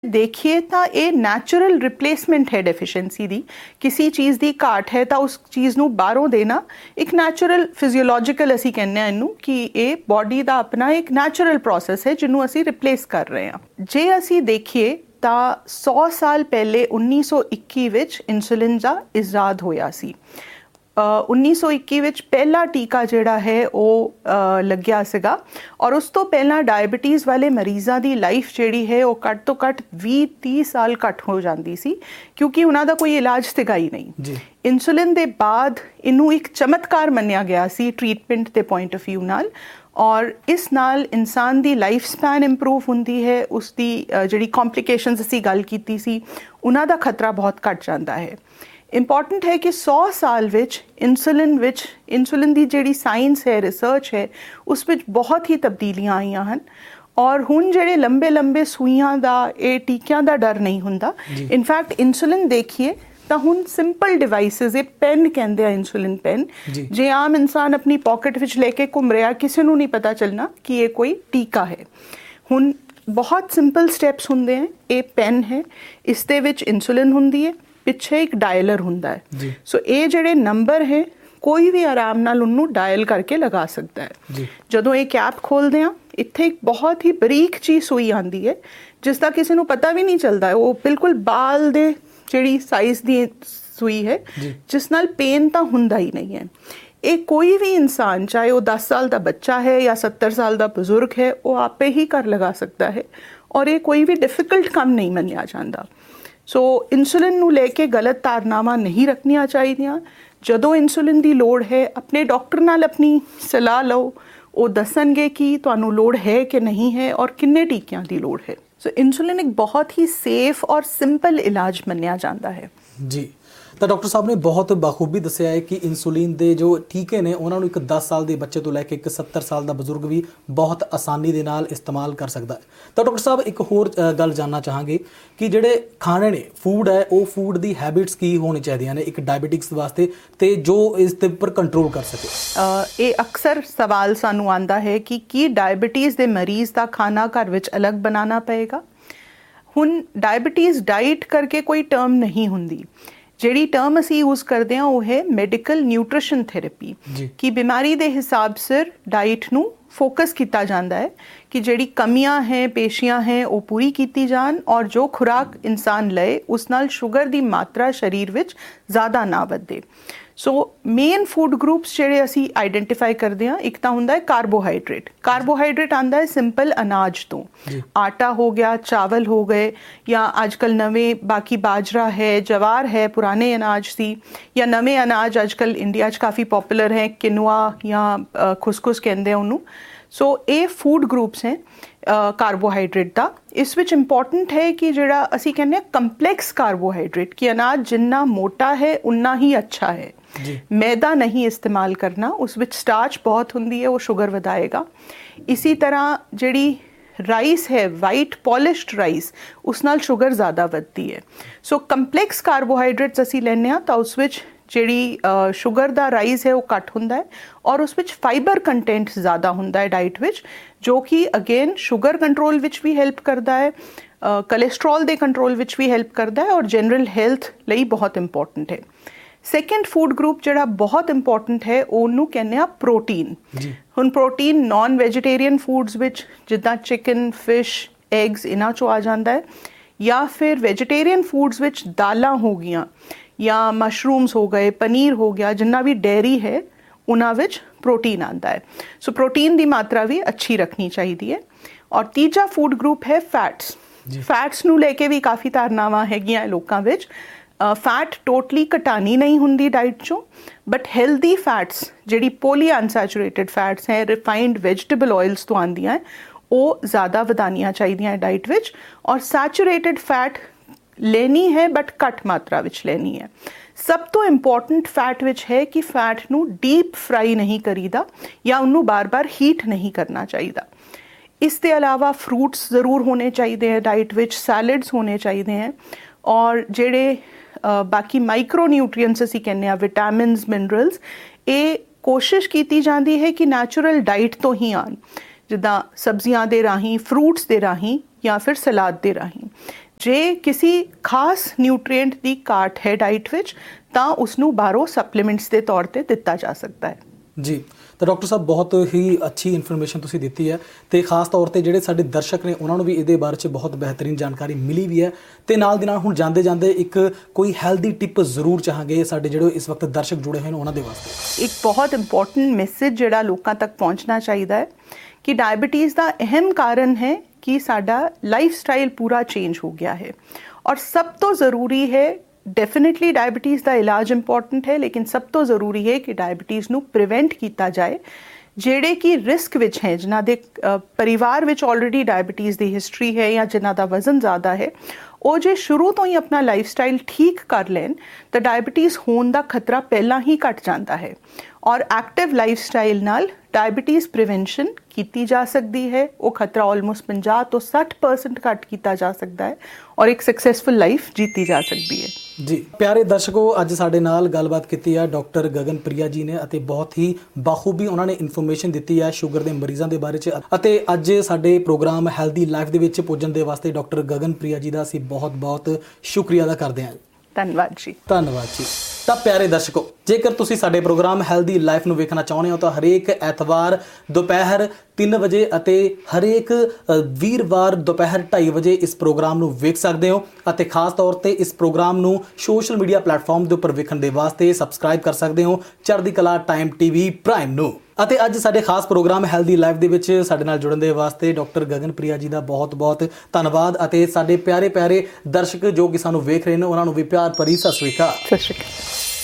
देखिए ਤਾਂ ਇਹ ਨੈਚੁਰਲ ਰਿਪਲੇਸਮੈਂਟ ਹੈ ਡੈਫੀਸ਼ੀਐਂਸੀ ਦੀ। ਕਿਸੇ ਚੀਜ਼ ਦੀ ਘਾਟ ਹੈ ਤਾਂ ਉਸ ਚੀਜ਼ ਨੂੰ ਬਾਹਰੋਂ ਦੇਣਾ ਇੱਕ ਨੈਚੁਰਲ ਫਿਜ਼ੀਓਲੋਜੀਕਲ ਅਸੀਂ ਕਹਿੰਦੇ ਆ ਇਹਨੂੰ ਕਿ ਇਹ ਬਾਡੀ ਦਾ ਆਪਣਾ ਇੱਕ ਨੈਚੁਰਲ ਪ੍ਰੋਸੈਸ ਹੈ ਜਿਹਨੂੰ ਅਸੀਂ ਰਿਪਲੇਸ ਕਰ ਰਹੇ ਹਾਂ। ਜੇ ਅਸੀਂ ਦੇਖੀਏ ਤਾਂ 100 ਸਾਲ ਪਹਿਲੇ 1921 ਵਿੱਚ ਇਨਸੂਲਿਨ ਦਾ ਇਜਾਦ ਹੋਇਆ ਸੀ। 1921 ਵਿੱਚ ਪਹਿਲਾ ਟੀਕਾ ਜਿਹੜਾ ਹੈ ਉਹ ਲੱਗਿਆ ਸੀਗਾ ਔਰ ਉਸ ਤੋਂ ਪਹਿਲਾਂ ਡਾਇਬਟੀਜ਼ ਵਾਲੇ ਮਰੀਜ਼ਾਂ ਦੀ ਲਾਈਫ ਜਿਹੜੀ ਹੈ ਉਹ ਘੱਟ ਤੋਂ ਘੱਟ 20-30 ਸਾਲ ਘੱਟ ਹੋ ਜਾਂਦੀ ਸੀ ਕਿਉਂਕਿ ਉਹਨਾਂ ਦਾ ਕੋਈ ਇਲਾਜ ਸੀਗਾ ਹੀ ਨਹੀਂ। ਇਨਸੂਲਿਨ ਦੇ ਬਾਅਦ ਇਹਨੂੰ ਇੱਕ ਚਮਤਕਾਰ ਮੰਨਿਆ ਗਿਆ ਸੀ ਟ੍ਰੀਟਮੈਂਟ ਦੇ ਪੁਆਇੰਟ ਆਫ ਵਿਊ ਨਾਲ ਔਰ ਇਸ ਨਾਲ ਇਨਸਾਨ ਦੀ ਲਾਈਫ ਸਪੈਨ ਇੰਪਰੂਵ ਹੁੰਦੀ ਹੈ। ਉਸ ਦੀ ਜਿਹੜੀ ਕੰਪਲਿਕੇਸ਼ਨਸ ਅਸੀਂ ਗੱਲ ਕੀਤੀ ਸੀ ਉਹਨਾਂ ਦਾ ਖਤਰਾ ਬਹੁਤ ਘੱਟ ਜਾਂਦਾ ਹੈ। ਇੰਪੋਰਟੈਂਟ ਹੈ ਕਿ 100 ਸਾਲ ਵਿੱਚ ਇਨਸੂਲਿਨ ਦੀ ਜਿਹੜੀ ਸਾਇੰਸ ਹੈ ਰਿਸਰਚ ਹੈ ਉਸ ਵਿੱਚ ਬਹੁਤ ਹੀ ਤਬਦੀਲੀਆਂ ਆਈਆਂ ਹਨ ਔਰ ਹੁਣ ਜਿਹੜੇ ਲੰਬੇ ਸੂਈਆਂ ਦਾ ਇਹ ਟੀਕਿਆਂ ਦਾ ਡਰ ਨਹੀਂ ਹੁੰਦਾ। ਇਨਫੈਕਟ ਇਨਸੂਲਿਨ ਦੇਖੀਏ ਤਾਂ ਹੁਣ ਸਿੰਪਲ ਡਿਵਾਈਸਿਸ ਇਹ ਪੈਨ ਕਹਿੰਦੇ ਆ ਇਨਸੂਲਿਨ ਪੈਨ ਜੇ ਆਮ ਇਨਸਾਨ ਆਪਣੀ ਪਾਕਟ ਵਿੱਚ ਲੈ ਕੇ ਘੁੰਮ ਰਿਹਾ ਕਿਸੇ ਨੂੰ ਨਹੀਂ ਪਤਾ ਚੱਲਣਾ ਕਿ ਇਹ ਕੋਈ ਟੀਕਾ ਹੈ। ਹੁਣ ਬਹੁਤ ਸਿੰਪਲ ਸਟੈਪਸ ਹੁੰਦੇ ਹੈ। ਇਹ ਪੈਨ ਹੈ ਇਸ ਦੇ ਵਿੱਚ ਇਨਸੂਲਿਨ ਹੁੰਦੀ ਹੈ ਪਿੱਛੇ ਇੱਕ ਡਾਇਲਰ ਹੁੰਦਾ ਹੈ। ਸੋ ਇਹ ਜਿਹੜੇ ਨੰਬਰ ਹੈ ਕੋਈ ਵੀ ਆਰਾਮ ਨਾਲ ਉਹਨੂੰ ਡਾਇਲ ਕਰਕੇ ਲਗਾ ਸਕਦਾ ਹੈ। ਜਦੋਂ ਇਹ ਕੈਪ ਖੋਲਦੇ ਆ ਇੱਥੇ ਇੱਕ ਬਹੁਤ ਹੀ ਬਰੀਕ ਜਿਹੀ ਸੂਈ ਆਉਂਦੀ ਹੈ ਜਿਸ ਦਾ ਕਿਸੇ ਨੂੰ ਪਤਾ ਵੀ ਨਹੀਂ ਚੱਲਦਾ। ਉਹ ਬਿਲਕੁਲ ਬਾਲ ਦੇ ਜਿਹੜੀ ਸਾਈਜ਼ ਦੀ ਸੂਈ ਹੈ ਜਿਸ ਨਾਲ ਪੇਨ ਤਾਂ ਹੁੰਦਾ ਹੀ ਨਹੀਂ ਹੈ। ਇਹ ਕੋਈ ਵੀ ਇਨਸਾਨ ਚਾਹੇ ਉਹ 10 ਸਾਲ ਦਾ ਬੱਚਾ ਹੈ ਜਾਂ 70 ਸਾਲ ਦਾ ਬਜ਼ੁਰਗ ਹੈ ਉਹ ਆਪੇ ਹੀ ਘਰ ਲਗਾ ਸਕਦਾ ਹੈ ਔਰ ਇਹ ਕੋਈ ਵੀ ਡਿਫਿਕਲਟ ਕੰਮ ਨਹੀਂ ਮੰਨਿਆ ਜਾਂਦਾ। ਸੋ ਇਨਸੂਲਿਨ ਨੂੰ ਲੈ ਕੇ ਗਲਤ ਧਾਰਨਾਵਾਂ ਨਹੀਂ ਰੱਖਣੀਆਂ ਚਾਹੀਦੀਆਂ। ਜਦੋਂ ਇਨਸੂਲਿਨ ਦੀ ਲੋੜ ਹੈ ਆਪਣੇ ਡਾਕਟਰ ਨਾਲ ਆਪਣੀ ਸਲਾਹ ਲਓ। ਉਹ ਦੱਸਣਗੇ ਕਿ ਤੁਹਾਨੂੰ ਲੋੜ ਹੈ ਕਿ ਨਹੀਂ ਹੈ ਔਰ ਕਿੰਨੇ ਟੀਕਿਆਂ ਦੀ ਲੋੜ ਹੈ। ਸੋ ਇਨਸੂਲਿਨ ਇੱਕ ਬਹੁਤ ਹੀ ਸੇਫ ਔਰ ਸਿੰਪਲ ਇਲਾਜ ਮੰਨਿਆ ਜਾਂਦਾ ਹੈ। ਜੀ ਤਾਂ ਡਾਕਟਰ ਸਾਹਿਬ ਨੇ ਬਹੁਤ ਬਾਖੂਬੀ ਦੱਸਿਆ ਹੈ ਕਿ ਇਨਸੂਲਿਨ ਦੇ ਜੋ ਟੀਕੇ ਨੇ ਉਹਨਾਂ ਨੂੰ ਇੱਕ 10 ਸਾਲ ਦੇ ਬੱਚੇ ਤੋਂ ਲੈ ਕੇ ਇੱਕ 70 ਸਾਲ ਦਾ ਬਜ਼ੁਰਗ ਵੀ ਬਹੁਤ ਆਸਾਨੀ ਦੇ ਨਾਲ ਇਸਤੇਮਾਲ ਕਰ ਸਕਦਾ ਹੈ। ਤਾਂ ਡਾਕਟਰ ਸਾਹਿਬ ਇੱਕ ਹੋਰ ਗੱਲ ਜਾਣਨਾ ਚਾਹਾਂਗੇ ਕਿ ਜਿਹੜੇ ਖਾਣੇ ਨੇ ਫੂਡ ਹੈ ਉਹ ਫੂਡ ਦੀ ਹੈਬਿਟਸ ਕੀ ਹੋਣੀ ਚਾਹੀਦੀਆਂ ਨੇ ਇੱਕ ਡਾਇਬਟਿਕਸ ਵਾਸਤੇ ਤੇ ਜੋ ਇਸ ਦੇ ਉੱਪਰ ਕੰਟਰੋਲ ਕਰ ਸਕੇ। ਇਹ ਅਕਸਰ ਸਵਾਲ ਸਾਨੂੰ ਆਉਂਦਾ ਹੈ ਕਿ ਕੀ ਡਾਇਬਟੀਜ਼ ਦੇ ਮਰੀਜ਼ ਦਾ ਖਾਣਾ ਘਰ ਵਿੱਚ ਅਲੱਗ ਬਣਾਉਣਾ ਪਏਗਾ। ਹੁਣ ਡਾਇਬਟੀਜ਼ ਡਾਈਟ ਕਰਕੇ ਕੋਈ ਟਰਮ ਨਹੀਂ ਹੁੰਦੀ। ਜਿਹੜੀ ਟਰਮ ਅਸੀਂ ਯੂਜ਼ ਕਰਦੇ ਹਾਂ ਉਹ ਹੈ ਮੈਡੀਕਲ ਨਿਊਟ੍ਰੀਸ਼ਨ ਥੈਰੇਪੀ ਕਿ ਬਿਮਾਰੀ ਦੇ ਹਿਸਾਬ ਸਿਰ ਡਾਈਟ ਨੂੰ ਫੋਕਸ ਕੀਤਾ ਜਾਂਦਾ ਹੈ ਕਿ ਜਿਹੜੀ ਕਮੀਆਂ ਹੈ ਪੇਸ਼ੀਆਂ ਹੈ ਉਹ ਪੂਰੀ ਕੀਤੀ ਜਾਣ ਔਰ ਜੋ ਖੁਰਾਕ ਇਨਸਾਨ ਲਏ ਉਸ ਨਾਲ ਸ਼ੂਗਰ ਦੀ ਮਾਤਰਾ ਸਰੀਰ ਵਿੱਚ ਜ਼ਿਆਦਾ ਨਾ ਵਧੇ। ਸੋ ਮੇਨ ਫੂਡ ਗਰੁੱਪਸ ਜਿਹੜੇ ਅਸੀਂ ਆਈਡੈਂਟੀਫਾਈ ਕਰਦੇ ਹਾਂ ਇੱਕ ਤਾਂ ਹੁੰਦਾ ਹੈ ਕਾਰਬੋਹਾਈਡਰੇਟ ਆਉਂਦਾ ਹੈ ਸਿੰਪਲ ਅਨਾਜ ਤੋਂ। ਆਟਾ ਹੋ ਗਿਆ ਚਾਵਲ ਹੋ ਗਏ ਜਾਂ ਅੱਜ ਕੱਲ੍ਹ ਨਵੇਂ ਬਾਕੀ ਬਾਜਰਾ ਹੈ ਜਵਾਰ ਹੈ ਪੁਰਾਣੇ ਅਨਾਜ ਸੀ ਜਾਂ ਨਵੇਂ ਅਨਾਜ ਅੱਜ ਕੱਲ੍ਹ ਇੰਡੀਆ 'ਚ ਕਾਫੀ ਪੋਪੂਲਰ ਹੈ ਕਿਨੂਆ ਜਾਂ ਖੁਸਖੁਸ ਕਹਿੰਦੇ ਆ ਉਹਨੂੰ। ਸੋ ਇਹ ਫੂਡ ਗਰੁੱਪਸ ਹੈ ਕਾਰਬੋਹਾਈਡਰੇਟ ਦਾ। ਇਸ ਵਿੱਚ ਇੰਪੋਰਟੈਂਟ ਹੈ ਕਿ ਜਿਹੜਾ ਅਸੀਂ ਕਹਿੰਦੇ ਹਾਂ ਕੰਪਲੈਕਸ ਕਾਰਬੋਹਾਈਡਰੇਟ ਕਿ ਅਨਾਜ ਜਿੰਨਾ ਮੋਟਾ ਹੈ ਉਨਾ ਹੀ ਅੱਛਾ ਹੈ। ਮੈਦਾ ਨਹੀਂ ਇਸਤੇਮਾਲ ਕਰਨਾ ਉਸ ਵਿੱਚ ਸਟਾਰਚ ਬਹੁਤ ਹੁੰਦੀ ਹੈ ਉਹ ਸ਼ੂਗਰ ਵਧਾਏਗਾ। ਇਸੀ ਤਰ੍ਹਾਂ ਜਿਹੜੀ ਰਾਈਸ ਹੈ ਵਾਈਟ ਪੋਲਿਸ਼ਡ ਰਾਈਸ ਉਸ ਨਾਲ ਸ਼ੂਗਰ ਜ਼ਿਆਦਾ ਵੱਧਦੀ ਹੈ। ਸੋ ਕੰਪਲੈਕਸ ਕਾਰਬੋਹਾਈਡਰੇਟਸ ਅਸੀਂ ਲੈਂਦੇ ਹਾਂ ਤਾਂ ਉਸ ਵਿੱਚ ਜਿਹੜੀ ਸ਼ੂਗਰ ਦਾ ਰਾਈਜ਼ ਹੈ ਉਹ ਘੱਟ ਹੁੰਦਾ ਹੈ ਔਰ ਉਸ ਵਿੱਚ ਫਾਈਬਰ ਕੰਟੈਂਟ ਜ਼ਿਆਦਾ ਹੁੰਦਾ ਹੈ ਡਾਈਟ ਵਿੱਚ ਜੋ ਕਿ ਅਗੇਨ ਸ਼ੂਗਰ ਕੰਟਰੋਲ ਵਿੱਚ ਵੀ ਹੈਲਪ ਕਰਦਾ ਹੈ ਕੋਲੇਸਟਰੋਲ ਦੇ ਕੰਟਰੋਲ ਵਿੱਚ ਵੀ ਹੈਲਪ ਕਰਦਾ ਹੈ ਔਰ ਜਨਰਲ ਹੈਲਥ ਲਈ ਬਹੁਤ ਇੰਪੋਰਟੈਂਟ ਹੈ। ਸੈਕੰਡ ਫੂਡ ਗਰੁੱਪ ਜਿਹੜਾ ਬਹੁਤ ਇੰਪੋਰਟੈਂਟ ਹੈ ਉਹਨੂੰ ਕਹਿੰਦੇ ਆ ਪ੍ਰੋਟੀਨ। ਹੁਣ ਪ੍ਰੋਟੀਨ ਨਾਨ ਵੈਜੀਟੇਰੀਅਨ ਫੂਡਸ ਵਿੱਚ ਜਿੱਦਾਂ ਚਿਕਨ ਫਿਸ਼ ਐਗਸ ਇਹਨਾਂ 'ਚੋਂ ਆ ਜਾਂਦਾ ਹੈ ਜਾਂ ਫਿਰ ਵੈਜੀਟੇਰੀਅਨ ਫੂਡਸ ਵਿੱਚ ਦਾਲਾਂ ਹੋ ਗਈਆਂ ਜਾਂ ਮਸ਼ਰੂਮਸ ਹੋ ਗਏ ਪਨੀਰ ਹੋ ਗਿਆ ਜਿੰਨਾ ਵੀ ਡੇਅਰੀ ਹੈ ਉਹਨਾਂ ਵਿੱਚ ਪ੍ਰੋਟੀਨ ਆਉਂਦਾ ਹੈ। ਸੋ ਪ੍ਰੋਟੀਨ ਦੀ ਮਾਤਰਾ ਵੀ ਅੱਛੀ ਰੱਖਣੀ ਚਾਹੀਦੀ ਹੈ। ਔਰ ਤੀਜਾ ਫੂਡ ਗਰੁੱਪ ਹੈ ਫੈਟਸ ਨੂੰ ਲੈ ਕੇ ਵੀ ਕਾਫੀ ਧਾਰਨਾਵਾਂ ਹੈਗੀਆਂ ਲੋਕਾਂ ਵਿੱਚ। ਫੈਟ ਟੋਟਲੀ ਘਟਾਣੀ ਨਹੀਂ ਹੁੰਦੀ ਡਾਈਟ 'ਚੋਂ ਬਟ ਹੈਲਦੀ ਫੈਟਸ ਜਿਹੜੀ ਪੋਲੀ ਅਨਸੈਚੂਰੇਟਡ ਫੈਟਸ ਹੈ ਰਿਫਾਈਨਡ ਵੈਜੀਟੇਬਲ ਆਇਲਸ ਤੋਂ ਆਉਂਦੀਆਂ ਉਹ ਜ਼ਿਆਦਾ ਵਧਾਉਣੀਆਂ ਚਾਹੀਦੀਆਂ ਡਾਈਟ ਵਿੱਚ ਔਰ ਸੈਚੂਰੇਟਡ ਫੈਟ ਲੈਣੀ ਹੈ ਬਟ ਘੱਟ ਮਾਤਰਾ ਵਿੱਚ ਲੈਣੀ ਹੈ। ਸਭ ਤੋਂ ਇੰਪੋਰਟੈਂਟ ਫੈਟ ਵਿੱਚ ਹੈ ਕਿ ਫੈਟ ਨੂੰ ਡੀਪ ਫਰਾਈ ਨਹੀਂ ਕਰੀਦਾ ਜਾਂ ਉਹਨੂੰ ਬਾਰ-ਬਾਰ ਹੀਟ ਨਹੀਂ ਕਰਨਾ ਚਾਹੀਦਾ। ਇਸ ਦੇ ਇਲਾਵਾ ਫਰੂਟਸ ਜ਼ਰੂਰ ਹੋਣੇ ਚਾਹੀਦੇ ਹੈ ਡਾਈਟ ਵਿੱਚ ਸੈਲਡਸ ਹੋਣੇ ਚਾਹੀਦੇ ਹੈ ਔਰ ਜਿਹੜੇ ਬਾਕੀ ਮਾਈਕਰੋ ਨਿਊਟ੍ਰੀਐਂਟਸ ਅਸੀਂ ਕਹਿੰਦੇ ਹਾਂ ਵਿਟਾਮਿਨਸ ਮਿਨਰਲਸ ਇਹ ਕੋਸ਼ਿਸ਼ ਕੀਤੀ ਜਾਂਦੀ ਹੈ ਕਿ ਨੈਚੁਰਲ ਡਾਈਟ ਤੋਂ ਹੀ ਆਉਣ ਜਿੱਦਾਂ ਸਬਜ਼ੀਆਂ ਦੇ ਰਾਹੀਂ ਫਰੂਟਸ ਦੇ ਰਾਹੀਂ ਜਾਂ ਫਿਰ ਸਲਾਦ ਦੇ ਰਾਹੀਂ। ਜੇ ਕਿਸੇ ਖਾਸ ਨਿਊਟ੍ਰੀਐਂਟ ਦੀ ਘਾਟ ਹੈ ਡਾਈਟ ਵਿੱਚ ਤਾਂ ਉਸ ਨੂੰ ਬਾਹਰੋਂ ਸਪਲੀਮੈਂਟਸ ਦੇ ਤੌਰ ਤੇ ਦਿੱਤਾ ਜਾ ਸਕਦਾ ਹੈ। ਜੀ, ਤਾਂ ਡਾਕਟਰ ਸਾਹਿਬ ਬਹੁਤ ਹੀ ਅੱਛੀ ਇਨਫੋਰਮੇਸ਼ਨ ਤੁਸੀਂ ਦਿੱਤੀ ਹੈ ਤੇ ਖਾਸ ਤੌਰ ਤੇ ਜਿਹੜੇ ਸਾਡੇ ਦਰਸ਼ਕ ਨੇ ਉਹਨਾਂ ਨੂੰ ਵੀ ਇਹਦੇ ਬਾਰੇ 'ਚ ਬਹੁਤ ਬਿਹਤਰੀਨ ਜਾਣਕਾਰੀ ਮਿਲੀ ਵੀ ਹੈ ਤੇ ਨਾਲ ਦੀ ਨਾਲ ਹੁਣ ਜਾਂਦੇ ਜਾਂਦੇ ਇੱਕ ਕੋਈ ਹੈਲਦੀ ਟਿਪ ਜ਼ਰੂਰ ਚਾਹਾਂਗੇ ਸਾਡੇ ਜਿਹੜੇ ਇਸ ਵਕਤ ਦਰਸ਼ਕ ਜੁੜੇ ਹੋਏ ਨੇ ਉਹਨਾਂ ਦੇ ਵਾਸਤੇ। ਇੱਕ ਬਹੁਤ ਇੰਪੋਰਟੈਂਟ ਮੈਸੇਜ ਜਿਹੜਾ ਲੋਕਾਂ ਤੱਕ ਪਹੁੰਚਣਾ ਚਾਹੀਦਾ ਹੈ ਕਿ डायबिटीज़ ਦਾ ਅਹਿਮ ਕਾਰਨ ਹੈ ਕਿ ਸਾਡਾ ਲਾਈਫ ਸਟਾਈਲ ਪੂਰਾ ਚੇਂਜ ਹੋ ਗਿਆ ਹੈ ਔਰ ਸਭ ਤੋਂ ਜ਼ਰੂਰੀ ਹੈ डेफिनेटली डायबिटीज़ ਦਾ ਇਲਾਜ ਇੰਪੋਰਟੈਂਟ ਹੈ ਲੇਕਿਨ ਸਭ ਤੋਂ ਜ਼ਰੂਰੀ ਹੈ ਕਿ ਡਾਇबिटीज़ ਨੂੰ ਪ੍ਰੀਵੈਂਟ ਕੀਤਾ ਜਾਏ ਜਿਹੜੇ ਕਿ ਰਿਸਕ ਵਿੱਚ ਹੈ ਜਿਨ੍ਹਾਂ ਦੇ ਪਰਿਵਾਰ ਵਿੱਚ ਆਲਰੇਡੀ ਡਾਇबिटीज़ ਦੀ ਹਿਸਟਰੀ ਹੈ ਜਾਂ ਜਿਨ੍ਹਾਂ ਦਾ ਵਜ਼ਨ ਜ਼ਿਆਦਾ ਹੈ ਉਹ ਜੇ ਸ਼ੁਰੂ ਤੋਂ ਹੀ ਆਪਣਾ ਲਾਈਫ ਸਟਾਈਲ ਠੀਕ ਕਰ ਲੈਣ ਤਾਂ ਡਾਇबिटीज़ ਹੋਣ ਦਾ ਖਤਰਾ ਪਹਿਲਾਂ ਹੀ ਘਟ ਜਾਂਦਾ ਹੈ ਔਰ ਐਕਟਿਵ ਲਾਈਫ ਸਟਾਈਲ ਨਾਲ डायबिटीज़ प्रिवेंशन की जा सकती है वो खतरा ऑलमोस्ट 50 तो 60% घट किया जा सकता है और एक सक्सैसफुल लाइफ जीती जा सकती है। जी प्यारे दर्शकों अज साडे नाल गलबात की है डॉक्टर गगनप्रिया जी ने अते बहुत ही बाखूबी उन्होंने इन्फॉर्मेशन दी है शुगर के मरीजों के बारे अते अज साडे प्रोग्राम हैल्दी लाइफ दे विच पुजन दे वास्ते डॉक्टर गगनप्रिया जी का असीं बहुत बहुत शुक्रिया अदा करते हैं। ਧੰਨਵਾਦ ਜੀ। ਧੰਨਵਾਦ ਜੀ। ਤਾਂ ਪਿਆਰੇ ਦਰਸ਼ਕੋ ਜੇਕਰ ਤੁਸੀਂ ਸਾਡੇ ਪ੍ਰੋਗਰਾਮ ਹੈਲਦੀ ਲਾਈਫ ਨੂੰ ਵੇਖਣਾ ਚਾਹੁੰਦੇ ਹੋ ਤਾਂ ਹਰੇਕ ਐਤਵਾਰ ਦੁਪਹਿਰ 3 ਵਜੇ ਅਤੇ ਹਰੇਕ ਵੀਰਵਾਰ ਦੁਪਹਿਰ 2:30 ਵਜੇ ਇਸ ਪ੍ਰੋਗਰਾਮ ਨੂੰ ਵੇਖ ਸਕਦੇ ਹੋ ਅਤੇ ਖਾਸ ਤੌਰ ਤੇ ਇਸ ਪ੍ਰੋਗਰਾਮ ਨੂੰ ਸੋਸ਼ਲ ਮੀਡੀਆ ਪਲੇਟਫਾਰਮ ਦੇ ਉੱਪਰ ਵੇਖਣ ਦੇ ਵਾਸਤੇ ਸਬਸਕ੍ਰਾਈਬ ਕਰ ਸਕਦੇ ਹੋ ਚੜ੍ਹਦੀ ਕਲਾ ਟਾਈਮ ਟੀਵੀ ਪ੍ਰਾਈਮ ਨੂੰ। ਅਤੇ ਅੱਜ ਸਾਡੇ ਖਾਸ ਪ੍ਰੋਗਰਾਮ ਹੈਲਦੀ ਲਾਈਫ ਦੇ ਵਿੱਚ ਸਾਡੇ ਨਾਲ ਜੁੜਨ ਦੇ ਵਾਸਤੇ ਡਾਕਟਰ ਗਗਨਪ੍ਰਿਆ ਜੀ ਦਾ ਬਹੁਤ ਬਹੁਤ ਧੰਨਵਾਦ ਅਤੇ ਸਾਡੇ ਪਿਆਰੇ ਪਿਆਰੇ ਦਰਸ਼ਕ ਜੋ ਕਿ ਸਾਨੂੰ ਵੇਖ ਰਹੇ ਨੇ ਉਹਨਾਂ ਨੂੰ ਵੀ ਪਿਆਰ ਭਰੀ ਸਤਿ ਸ਼੍ਰੀ ਅਕਾਲ। ਸਤਿ ਸ਼੍ਰੀ ਅਕਾਲ।